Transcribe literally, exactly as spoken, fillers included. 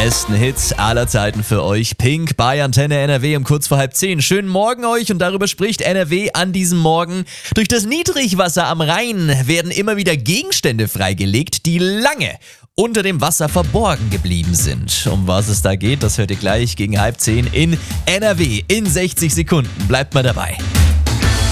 besten Hits aller Zeiten für euch. Pink bei Antenne N R W um kurz vor halb zehn. Schönen Morgen euch und darüber spricht N R W an diesem Morgen. Durch das Niedrigwasser am Rhein werden immer wieder Gegenstände freigelegt, die lange unter dem Wasser verborgen geblieben sind. Um was es da geht, das hört ihr gleich gegen halb zehn in N R W in sechzig Sekunden. Bleibt mal dabei.